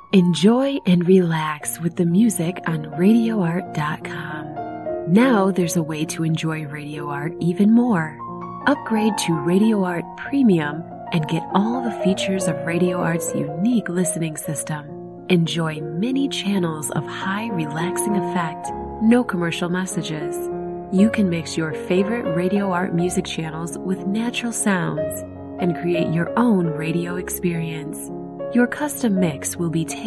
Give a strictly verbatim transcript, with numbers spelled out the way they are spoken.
Enjoy and relax with the music on radio art dot com. Now there's a way to enjoy Radio Art even more. Upgrade to Radio Art Premium and get all the features of Radio Art's unique listening system. Enjoy many channels of high relaxing effect, no commercial messages. You can mix your favorite Radio Art music channels with natural sounds and create your own radio experience. Your custom mix will be tailored